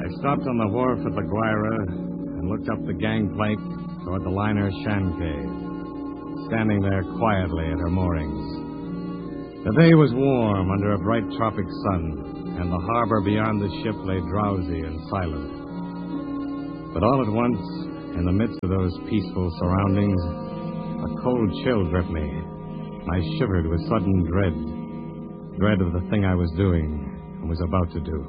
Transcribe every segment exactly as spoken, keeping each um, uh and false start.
I stopped on the wharf at La Guaira and looked up the gangplank toward the liner Shanghai, standing there quietly at her moorings. The day was warm under a bright tropic sun, and the harbor beyond the ship lay drowsy and silent. But all at once, in the midst of those peaceful surroundings, a cold chill gripped me. I shivered with sudden dread, dread of the thing I was doing and was about to do.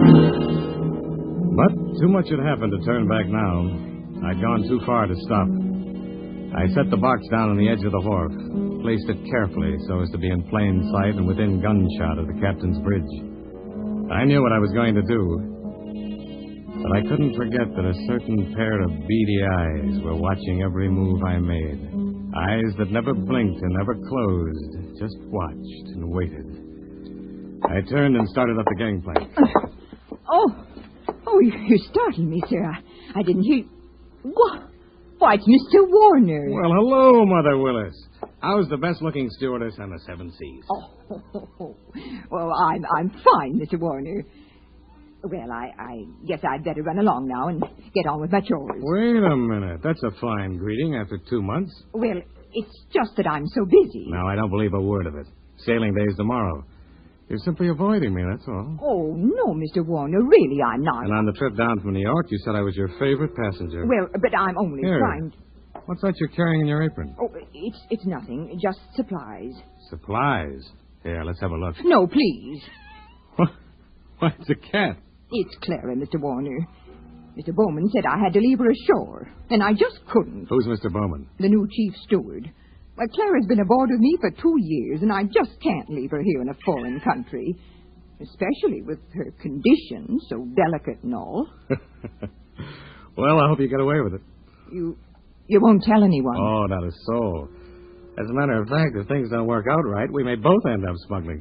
But too much had happened to turn back now. I'd gone too far to stop. I set the box down on the edge of the wharf, placed it carefully so as to be in plain sight and within gunshot of the captain's bridge. I knew what I was going to do, but I couldn't forget that a certain pair of beady eyes were watching every move I made. Eyes that never blinked and never closed, just watched and waited. I turned and started up the gangplank. Uh, oh, oh, you, you startled me, sir. I, I didn't hear... What? Why, it's Mister Warner. Well, hello, Mother Willis. How's the best-looking stewardess on the Seven Seas? Oh, well, I'm I'm fine, Mister Warner. Well, I, I guess I'd better run along now and get on with my chores. Wait a minute. That's a fine greeting after two months. Well, it's just that I'm so busy. No, I don't believe a word of it. Sailing day's tomorrow. You're simply avoiding me, that's all. Oh, no, Mister Warner. Really, I'm not. And on the trip down from New York, you said I was your favorite passenger. Well, but I'm only Here. trying... What's that you're carrying in your apron? Oh, it's it's nothing. Just supplies. Supplies? Here, let's have a look. No, please. What? Why, it's a cat. It's Clara, Mister Warner. Mister Bowman said I had to leave her ashore, and I just couldn't. Who's Mister Bowman? The new chief steward. Well, Clara's been aboard with me for two years, and I just can't leave her here in a foreign country, especially with her condition, so delicate and all. Well, I hope you get away with it. You you won't tell anyone? Oh, not a soul. As a matter of fact, if things don't work out right, we may both end up smuggling.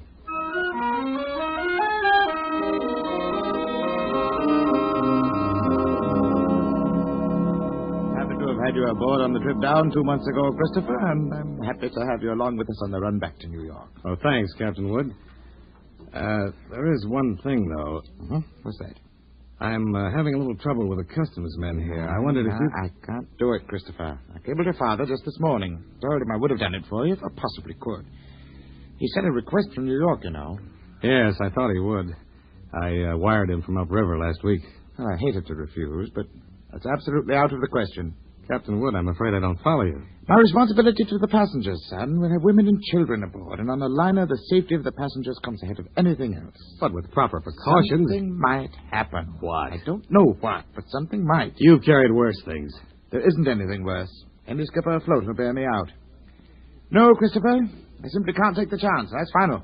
Had you aboard on the trip down two months ago, Christopher, and I'm happy to have you along with us on the run back to New York. Oh, thanks, Captain Wood. Uh, there is one thing, though. Uh-huh. What's that? I'm uh, having a little trouble with the customs men here. I wondered if no, you... I can't do it, Christopher. I cabled your father just this morning. Told him I would have done it for you if I possibly could. He sent a request from New York, you know. Yes, I thought he would. I uh, wired him from upriver last week. Well, I hated to refuse, but that's absolutely out of the question. Captain Wood, I'm afraid I don't follow you. My responsibility to the passengers, son. We have women and children aboard, and on a liner, the safety of the passengers comes ahead of anything else. But with proper precautions... Something might happen. What? I don't know what, but something might. You've carried worse things. There isn't anything worse. Any skipper afloat will bear me out. No, Christopher, I simply can't take the chance. That's final.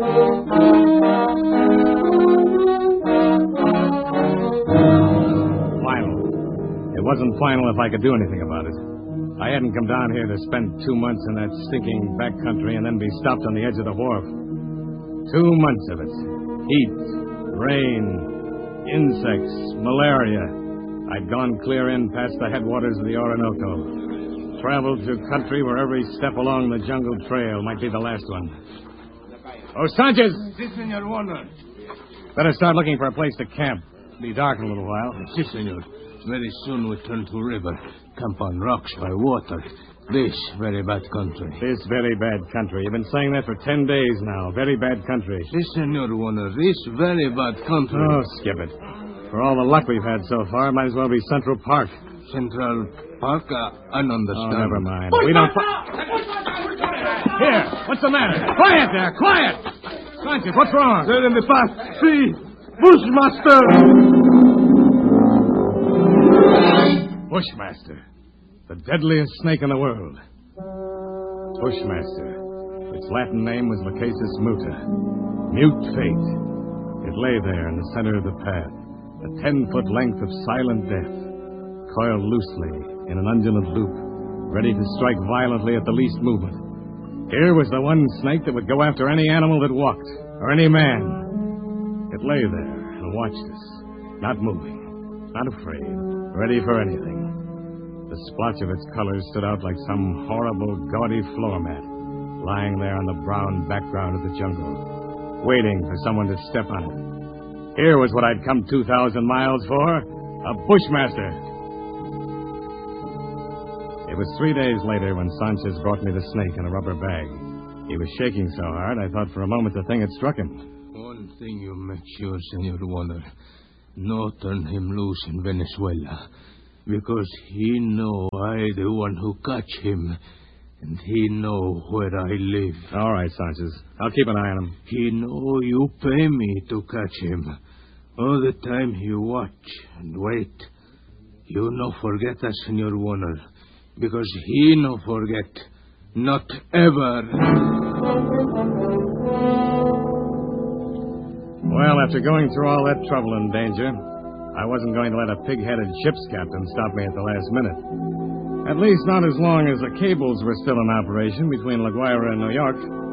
It wasn't final if I could do anything about it. I hadn't come down here to spend two months in that stinking backcountry and then be stopped on the edge of the wharf. Two months of it. Heat, rain, insects, malaria. I'd gone clear in past the headwaters of the Orinoco. Traveled through country where every step along the jungle trail might be the last one. Oh, Sanchez! Si, Senor Warner. Better start looking for a place to camp. Be dark in a little while. Si, Senor. Very soon we turn to river, camp on rocks by water. This very bad country. This very bad country. You've been saying that for ten days now. Very bad country. Si, Senor Warner. This very bad country. Oh, skip it. For all the luck we've had so far, might as well be Central Park. Central Park? Uh, I don't understand. Oh, never mind. We don't... Here, what's the matter? Quiet there, quiet! Sanchez, what's wrong? There in the path. See, Bushmaster! Bushmaster. The deadliest snake in the world. Bushmaster. Its Latin name was Lachesis muta. Mute fate. It lay there in the center of the path, a ten-foot length of silent death, coiled loosely in an undulant loop, ready to strike violently at the least movement. Here was the one snake that would go after any animal that walked, or any man. It lay there and watched us, not moving, not afraid, ready for anything. The splotch of its colors stood out like some horrible, gaudy floor mat, lying there on the brown background of the jungle, waiting for someone to step on it. Here was what I'd come two thousand miles for. A bushmaster. It was three days later when Sanchez brought me the snake in a rubber bag. He was shaking so hard, I thought for a moment the thing had struck him. One thing you make sure, Senor Warner. No turn him loose in Venezuela. Because he know I the one who catch him. And he know where I live. All right, Sanchez. I'll keep an eye on him. He know you pay me to catch him. All the time you watch and wait. You no forget that, Senor Warner. Because he no forget. Not ever. Well, after going through all that trouble and danger, I wasn't going to let a pig-headed ship's captain stop me at the last minute. At least not as long as the cables were still in operation between La Guaira and New York.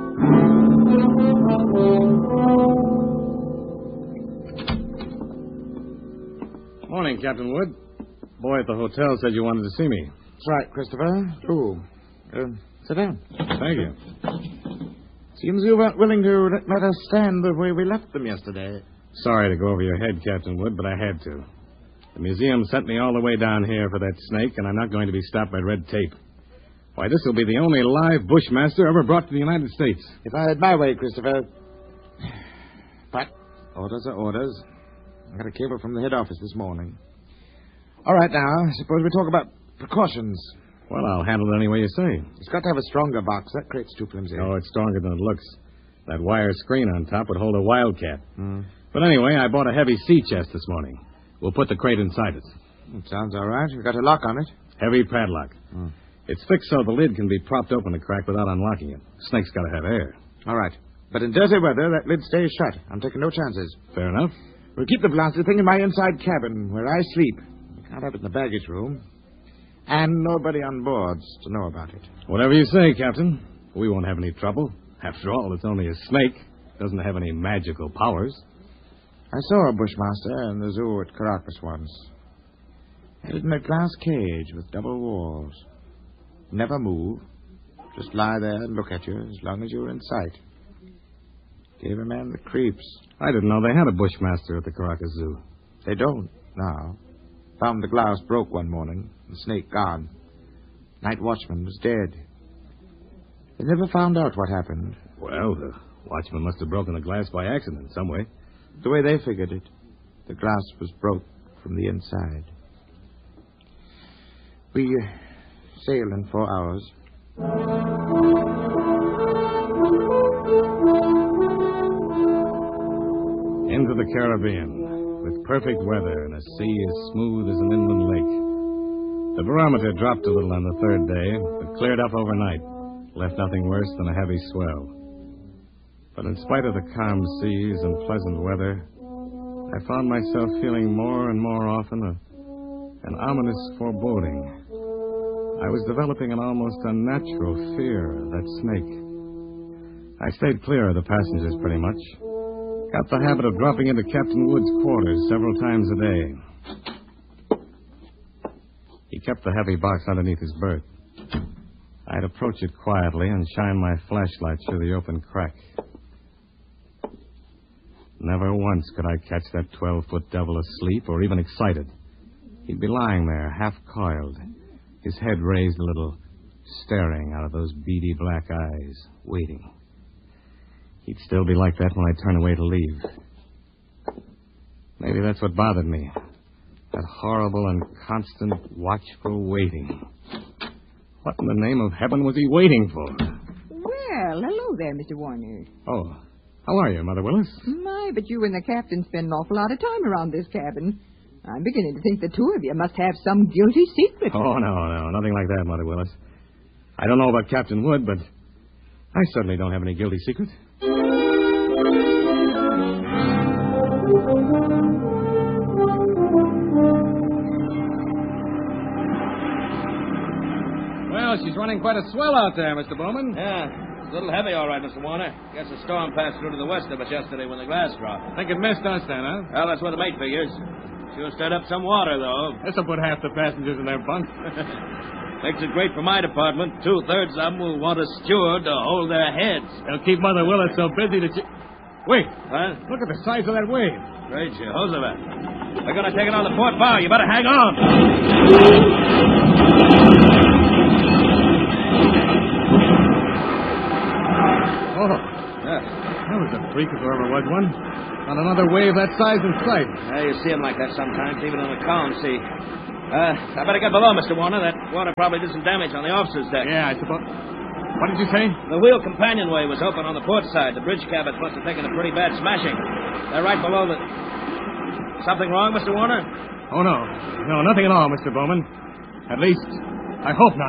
Morning, Captain Wood. Boy at the hotel said you wanted to see me. That's right, Christopher. Oh, uh, sit down. Thank you. Seems you weren't willing to let, let us stand the way we left them yesterday. Sorry to go over your head, Captain Wood, but I had to. The museum sent me all the way down here for that snake, and I'm not going to be stopped by red tape. Why, this will be the only live bushmaster ever brought to the United States. If I had my way, Christopher. But orders are orders. I got a cable from the head office this morning. All right, now, suppose we talk about precautions. Well, I'll handle it any way you say. It's got to have a stronger box. That crate's too flimsy. Oh, it's stronger than it looks. That wire screen on top would hold a wildcat. Hmm. But anyway, I bought a heavy sea chest this morning. We'll put the crate inside it. It sounds all right. We've got a lock on it. Heavy padlock. Hmm. It's fixed so the lid can be propped open a crack without unlocking it. Snake's got to have air. All right. But in dirty weather, that lid stays shut. I'm taking no chances. Fair enough. We'll keep the blasted thing in my inside cabin, where I sleep. We can't have it in the baggage room. And nobody on board's to know about it. Whatever you say, Captain. We won't have any trouble. After all, it's only a snake. Doesn't have any magical powers. I saw a bushmaster in the zoo at Caracas once. Had it in a glass cage with double walls. Never move. Just lie there and look at you as long as you were in sight. Gave a man the creeps. I didn't know they had a bushmaster at the Caracas Zoo. They don't now. Found the glass broke one morning. The snake gone. Night watchman was dead. They never found out what happened. Well, the watchman must have broken the glass by accident some way. The way they figured it, the glass was broke from the inside. We uh, sail in four hours. Into the Caribbean, with perfect weather and a sea as smooth as an inland lake. The barometer dropped a little on the third day, but cleared up overnight, left nothing worse than a heavy swell. But in spite of the calm seas and pleasant weather, I found myself feeling more and more often a, an ominous foreboding. I was developing an almost unnatural fear of that snake. I stayed clear of the passengers pretty much. Got the habit of dropping into Captain Wood's quarters several times a day. He kept the heavy box underneath his berth. I'd approach it quietly and shine my flashlight through the open crack. Never once could I catch that twelve-foot devil asleep or even excited. He'd be lying there, half-coiled, his head raised a little, staring out of those beady black eyes, waiting. He'd still be like that when I turn away to leave. Maybe that's what bothered me. That horrible and constant, watchful waiting. What in the name of heaven was he waiting for? Well, hello there, Mister Warner. Oh, how are you, Mother Willis? My, but you and the captain spend an awful lot of time around this cabin. I'm beginning to think the two of you must have some guilty secret. Oh, no, no, nothing like that, Mother Willis. I don't know about Captain Wood, but I certainly don't have any guilty secret. Well, she's running quite a swell out there, Mister Bowman. Yeah. It's a little heavy, all right, Mister Warner. Guess the storm passed through to the west of us yesterday when the glass dropped. Think it missed us then, huh? Well, that's what the mate figures. Sure stirred up some water, though. This'll put half the passengers in their bunk. Makes it great for my department. Two-thirds of them will want a steward to hold their heads. They'll keep Mother Willis so busy that she... Wait. What? Look at the size of that wave. Great Jehoshaphat. They're going to take it on the port bow. You better hang on. Oh, Yeah. that was a freak if there ever was one. On another wave that size in sight. Yeah, you see them like that sometimes, even on a calm sea. Uh, I better get below, Mister Warner. That water probably did some damage on the officer's deck. Yeah, I suppose. What did you say? The wheel companionway was open on the port side. The bridge cabins must have taken a pretty bad smashing. They're right below the... Something wrong, Mister Warner? Oh, no. No, nothing at all, Mister Bowman. At least, I hope not.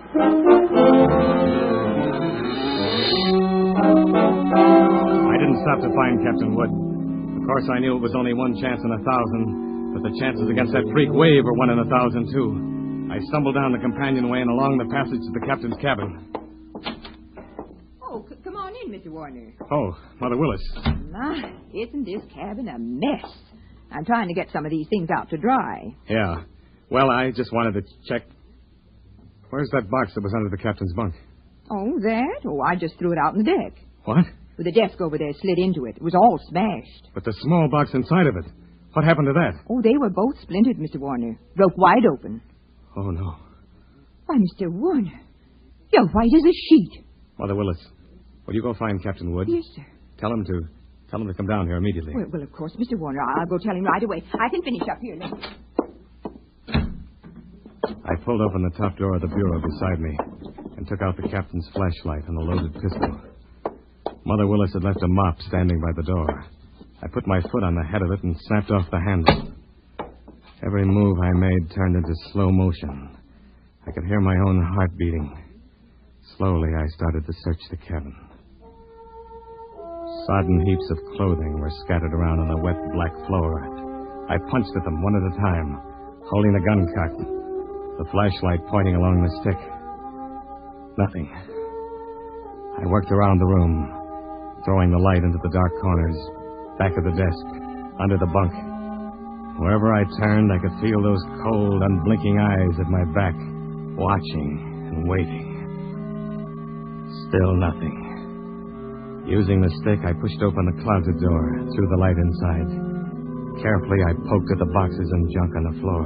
I didn't stop to find Captain Wood. Of course, I knew it was only one chance in a thousand, but the chances against that freak wave were one in a thousand, too. I stumbled down the companionway and along the passage to the captain's cabin. Oh, c- come on in, Mister Warner. Oh, Mother Willis. My, isn't this cabin a mess? I'm trying to get some of these things out to dry. Yeah. Well, I just wanted to check. Where's that box that was under the captain's bunk? Oh, that? Oh, I just threw it out on the deck. What? With the desk over there slid into it. It was all smashed. But the small box inside of it. What happened to that? Oh, they were both splintered, Mister Warner. Broke wide open. Oh, no. Why, Mister Warner, you're white as a sheet. Mother Willis, will you go find Captain Wood? Yes, sir. Tell him to tell him to come down here immediately. Well, well, of course, Mister Warner. I'll go tell him right away. I can finish up here. Let me... I pulled open the top drawer of the bureau beside me and took out the captain's flashlight and a loaded pistol. Mother Willis had left a mop standing by the door. I put my foot on the head of it and snapped off the handle. Every move I made turned into slow motion. I could hear my own heart beating. Slowly, I started to search the cabin. Sodden heaps of clothing were scattered around on the wet black floor. I punched at them one at a time, holding the gun cocked, the flashlight pointing along the stick. Nothing. I worked around the room, throwing the light into the dark corners, back of the desk, under the bunk. Wherever I turned, I could feel those cold, unblinking eyes at my back, watching and waiting. Still nothing. Using the stick, I pushed open the closet door, threw the light inside. Carefully, I poked at the boxes and junk on the floor.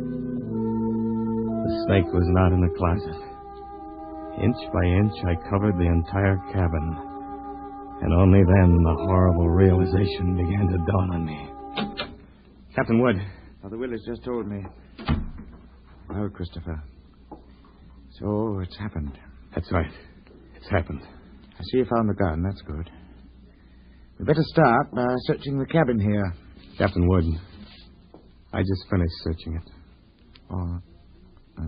The snake was not in the closet. Inch by inch, I covered the entire cabin. And only then the horrible realization began to dawn on me. Captain Wood. Mother Willis just told me. Well, Christopher. So it's happened. That's right. It's happened. I see you found the gun. That's good. We'd better start by searching the cabin here. Captain Wood, I just finished searching it. Oh, uh,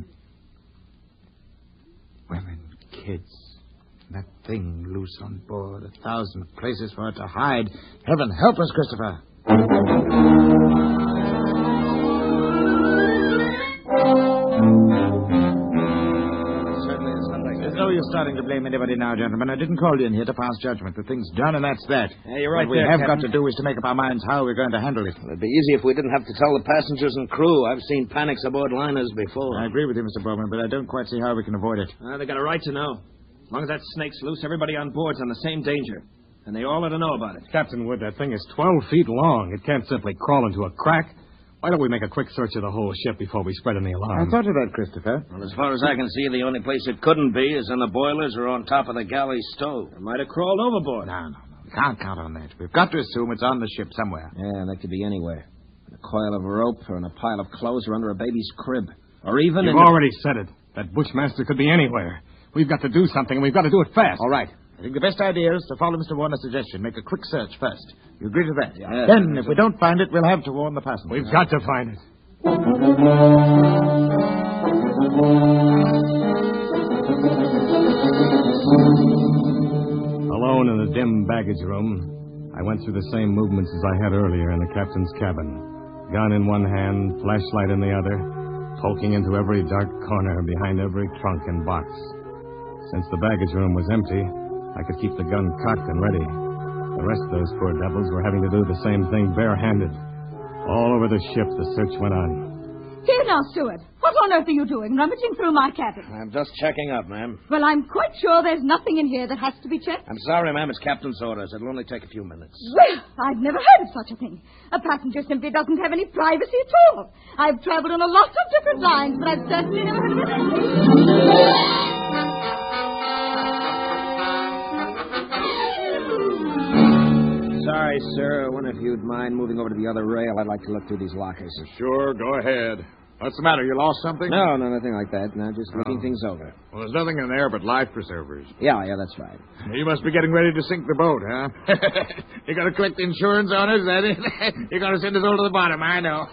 women, kids, that thing loose on board. A thousand places for it to hide. Heaven help us, Christopher. No use starting to blame anybody now, gentlemen. I didn't call you in here to pass judgment. The thing's done, and that's that. Yeah, you're right What we there, have Captain. got to do is to make up our minds how we're going to handle it. Well, it'd be easy if we didn't have to tell the passengers and crew. I've seen panics aboard liners before. I agree with you, Mister Bowman, but I don't quite see how we can avoid it. Uh, they got a right to know. As long as that snake's loose, everybody on board's on the same danger. And they all ought to know about it. Captain Wood, that thing is twelve feet long. It can't simply crawl into a crack. Why don't we make a quick search of the whole ship before we spread any alarm? I thought of that, Christopher. Well, as far as I can see, the only place it couldn't be is in the boilers or on top of the galley stove. It might have crawled overboard. No, no, no. We can't count on that. We've got to assume it's on the ship somewhere. Yeah, that could be anywhere. In a coil of rope or in a pile of clothes or under a baby's crib. Or even You've in... the- already said it. That Bushmaster could be anywhere. We've got to do something, and we've got to do it fast. All right. I think the best idea is to follow Mister Warner's suggestion. Make a quick search first. You agree to that? Yeah. Then, if we don't find it, we'll have to warn the passengers. We've got to find it. Alone in the dim baggage room, I went through the same movements as I had earlier in the captain's cabin. Gun in one hand, flashlight in the other, poking into every dark corner behind every trunk and box. Since the baggage room was empty, I could keep the gun cocked and ready. The rest of those poor devils were having to do the same thing barehanded. All over the ship, the search went on. Here now, Stewart. What on earth are you doing, rummaging through my cabin? I'm just checking up, ma'am. Well, I'm quite sure there's nothing in here that has to be checked. I'm sorry, ma'am. It's Captain's orders. It'll only take a few minutes. Well, I've never heard of such a thing. A passenger simply doesn't have any privacy at all. I've traveled on a lot of different lines, but I've certainly never heard of it. Sorry, sir. I wonder if you'd mind moving over to the other rail. I'd like to look through these lockers. Sure, go ahead. What's the matter? You lost something? No, no, nothing like that. No, just looking Oh. things over. Well, there's nothing in there but life preservers. Yeah, yeah, that's right. You must be getting ready to sink the boat, huh? You got to collect insurance on it, is that it? You're going to send us all to the bottom, I know.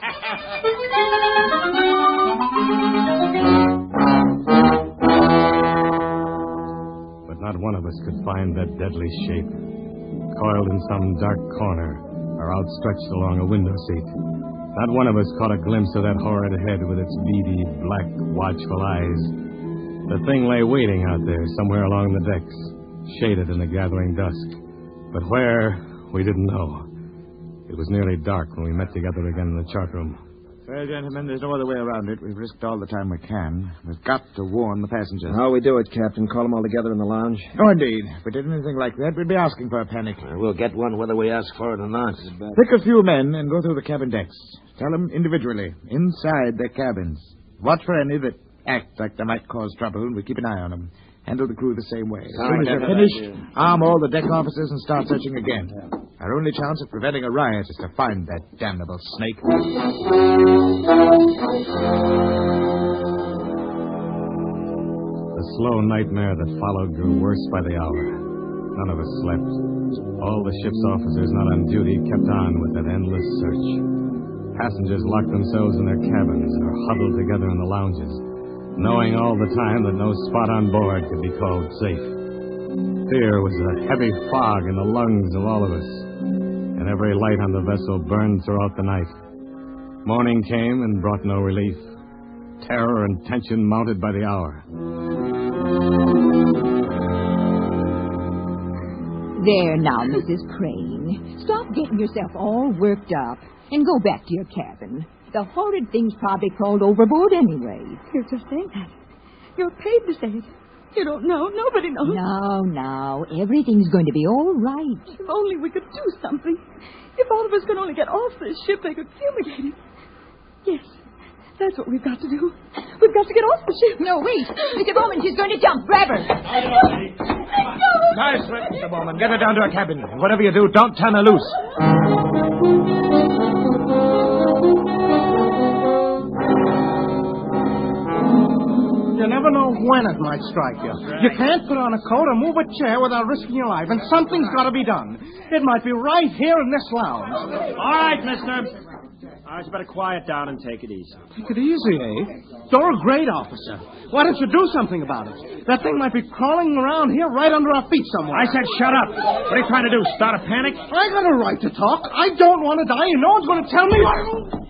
But not one of us could find that deadly shape, coiled in some dark corner or outstretched along a window seat. Not one of us caught a glimpse of that horrid head with its beady, black, watchful eyes. The thing lay waiting out there somewhere along the decks, shaded in the gathering dusk. But where, we didn't know. It was nearly dark when we met together again in the chart room. Well, gentlemen, there's no other way around it. We've risked all the time we can. We've got to warn the passengers. How we do it, Captain? Call them all together in the lounge? Oh, indeed. If we did anything like that, we'd be asking for a panic. Uh, we'll get one whether we ask for it or not. Pick a few men and go through the cabin decks. Tell them individually, inside their cabins. Watch for any that act like they might cause trouble, and we keep an eye on them. Handle the crew the same way. As soon as they're finished, arm all the deck officers and start searching again. Our only chance of preventing a riot is to find that damnable snake. The slow nightmare that followed grew worse by the hour. None of us slept. All the ship's officers not on duty kept on with that endless search. Passengers locked themselves in their cabins or huddled together in the lounges, knowing all the time that no spot on board could be called safe. Fear was a heavy fog in the lungs of all of us, and every light on the vessel burned throughout the night. Morning came and brought no relief. Terror and tension mounted by the hour. There now, Missus Crane. Stop getting yourself all worked up and go back to your cabin. The horrid thing's probably crawled overboard anyway. You're just saying that. You're paid to say it. You don't know. Nobody knows. Now, now, everything's going to be all right. If only we could do something. If all of us could only get off this ship, they could fumigate it. Yes, that's what we've got to do. We've got to get off the ship. No, wait. Mister Bowman, she's going to jump. Grab her. Nice, Mister Bowman. Get her down to her cabin. Whatever you do, don't turn her loose. You never know when it might strike you. You can't put on a coat or move a chair without risking your life, and something's got to be done. It might be right here in this lounge. All right, mister. All right, you better quiet down and take it easy. Take it easy, eh? You're a great officer. Why don't you do something about it? That thing might be crawling around here right under our feet somewhere. I said shut up. What are you trying to do, start a panic? I got a right to talk. I don't want to die, and no one's going to tell me what...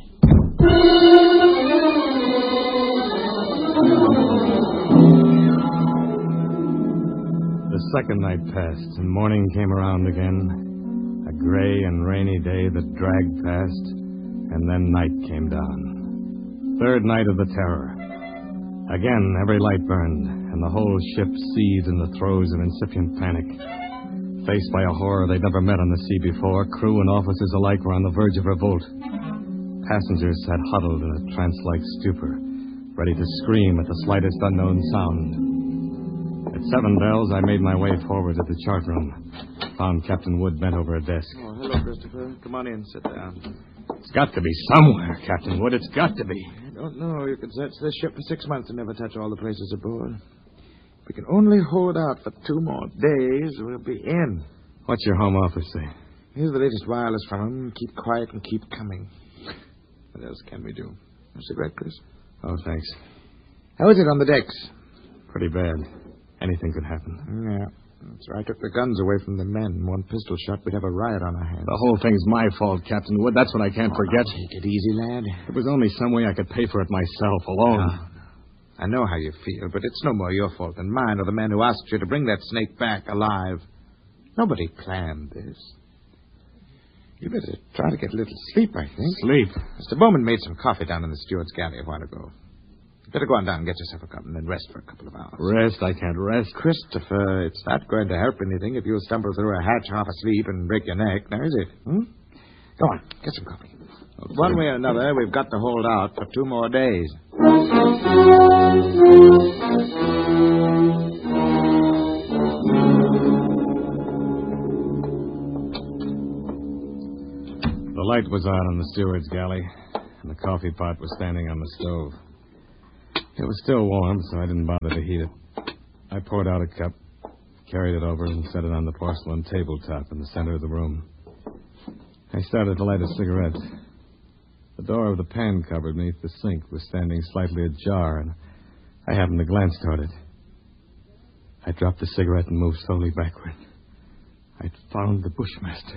The second night passed, and morning came around again. A gray and rainy day that dragged past, and then night came down. Third night of the terror. Again, every light burned, and the whole ship seethed in the throes of incipient panic. Faced by a horror they'd never met on the sea before, crew and officers alike were on the verge of revolt. Passengers sat huddled in a trance-like stupor, ready to scream at the slightest unknown sound. At seven bells, I made my way forward to the chart room. Found Captain Wood bent over a desk. Oh, hello, Christopher. Come on in, sit down. It's got to be somewhere, Captain Wood. It's got to be. I don't know. You could search this ship for six months and never touch all the places aboard. If we can only hold out for two more days, we'll be in. What's your home office say? Here's the latest wireless from him. Keep quiet and keep coming. What else can we do? A cigarette, Chris? Oh, thanks. How is it on the decks? Pretty bad. Anything could happen. Yeah. That's right. I took the guns away from the men. One pistol shot, we'd have a riot on our hands. The whole thing's my fault, Captain Wood. That's what I can't Oh, forget. Take it easy, lad. There was only some way I could pay for it myself, alone. No, no. I know how you feel, but it's no more your fault than mine or the man who asked you to bring that snake back alive. Nobody planned this. You better try to get a little sleep, I think. Sleep? Mister Bowman made some coffee down in the steward's galley a while ago. You better go on down and get yourself a cup and then rest for a couple of hours. Rest? I can't rest. Christopher, it's not going to help anything if you stumble through a hatch half asleep and break your neck, now is it? Hmm? Go on, get some coffee. Okay. One way or another, we've got to hold out for two more days. The light was out on the steward's galley, and the coffee pot was standing on the stove. It was still warm, so I didn't bother to heat it. I poured out a cup, carried it over, and set it on the porcelain tabletop in the center of the room. I started to light a cigarette. The door of the pan cupboard beneath the sink was standing slightly ajar, and I happened to glance toward it. I dropped the cigarette and moved slowly backward. I'd found the Bushmaster.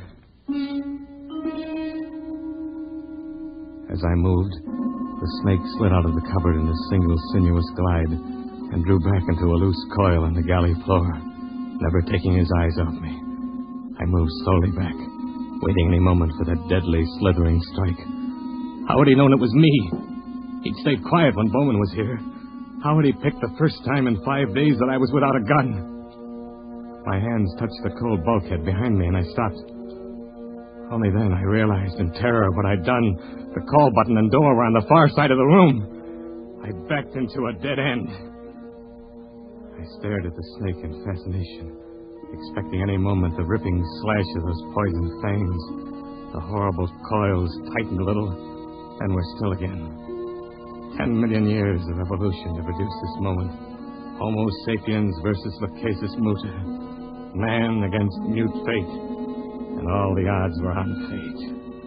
As I moved, the snake slid out of the cupboard in a single sinuous glide and drew back into a loose coil on the galley floor, never taking his eyes off me. I moved slowly back, waiting any moment for that deadly, slithering strike. How had he known it was me? He'd stayed quiet when Bowman was here. How had he picked the first time in five days that I was without a gun? My hands touched the cold bulkhead behind me, and I stopped. Only then I realized in terror what I'd done. The call button and door were on the far side of the room. I backed into a dead end. I stared at the snake in fascination, expecting any moment the ripping slash of those poisoned fangs. The horrible coils tightened a little, and were still again. Ten million years of evolution to produce this moment. Homo sapiens versus Lachesis muta. Man against mute fate. And all the odds were on fate.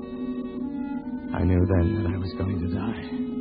I knew then that I was going to die.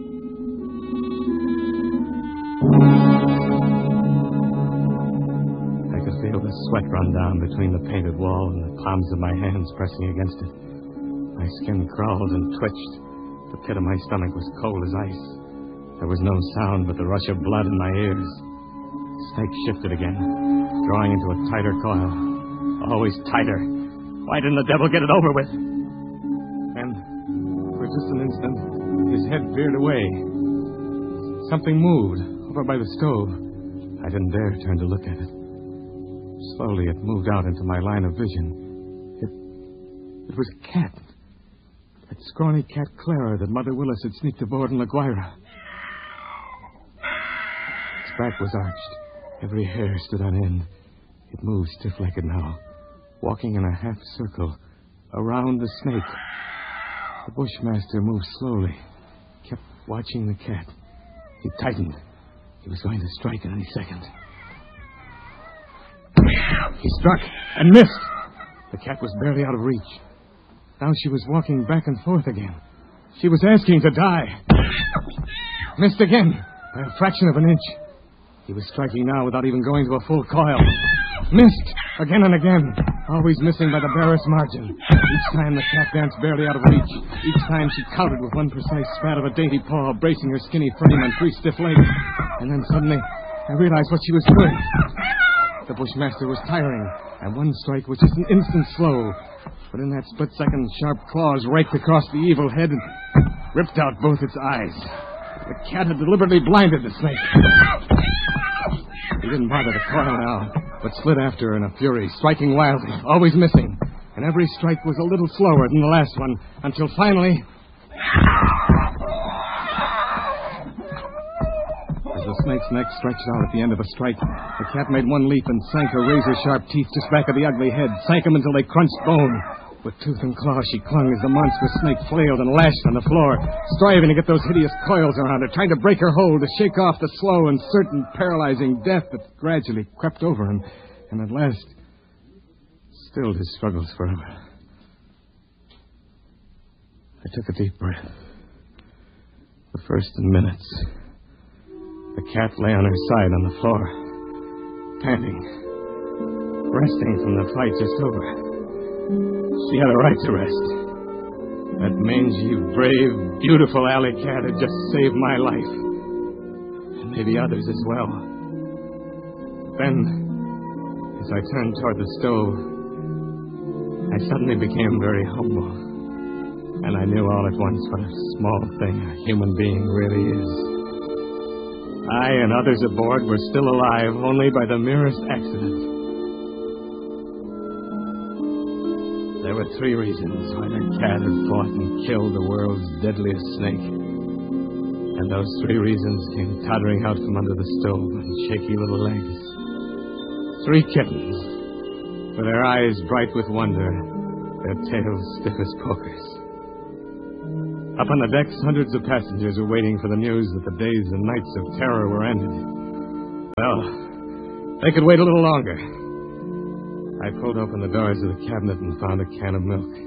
I could feel the sweat run down between the painted wall and the palms of my hands pressing against it. My skin crawled and twitched. The pit of my stomach was cold as ice. There was no sound but the rush of blood in my ears. The snake shifted again, drawing into a tighter coil. Always tighter. Why didn't the devil get it over with? And for just an instant, his head veered away. Something moved over by the stove. I didn't dare turn to look at it. Slowly, it moved out into my line of vision. It, it was a cat. That scrawny cat Clara that Mother Willis had sneaked aboard in La Guaira. Its back was arched. Every hair stood on end. It moved stiff-legged now, walking in a half circle around the snake. The Bushmaster moved slowly, kept watching the cat. He tightened. He was going to strike at any second. He struck and missed. The cat was barely out of reach. Now she was walking back and forth again. She was asking to die. Missed again by a fraction of an inch. He was striking now without even going to a full coil. Missed again and again, always missing by the barest margin. Each time the cat danced barely out of reach. Each time she countered with one precise spat of a dainty paw, bracing her skinny frame on three stiff legs. And then suddenly, I realized what she was doing. The Bushmaster was tiring, and one strike was just an instant slow. But in that split second, sharp claws raked across the evil head and ripped out both its eyes. The cat had deliberately blinded the snake. He didn't bother to coil now, but slid after her in a fury, striking wildly, always missing. And every strike was a little slower than the last one, until finally... As the snake's neck stretched out at the end of a strike, the cat made one leap and sank her razor-sharp teeth just back of the ugly head, sank them until they crunched bone. With tooth and claw, she clung as the monstrous snake flailed and lashed on the floor, striving to get those hideous coils around her, trying to break her hold, to shake off the slow and certain paralyzing death that gradually crept over him, and at last stilled his struggles forever. I took a deep breath. The first in minutes. The cat lay on her side on the floor, panting, resting from the fight just over. She had a right to rest. That mangy, brave, beautiful alley cat had just saved my life. And maybe others as well. Then, as I turned toward the stove, I suddenly became very humble. And I knew all at once what a small thing a human being really is. I and others aboard were still alive only by the merest accident. There were three reasons why the cat had fought and killed the world's deadliest snake. And those three reasons came tottering out from under the stove on shaky little legs. Three kittens, with their eyes bright with wonder, their tails stiff as pokers. Up on the decks, hundreds of passengers were waiting for the news that the days and nights of terror were ended. Well, they could wait a little longer. I pulled open the doors of the cabinet and found a can of milk.